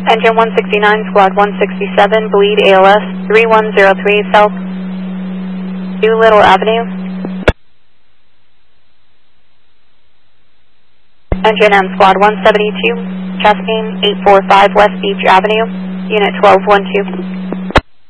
Engine 169, Squad 167, bleed ALS 3103 South Doolittle Avenue. Engine M, Squad 172, Chastain 845 West Beach Avenue, Unit 1212.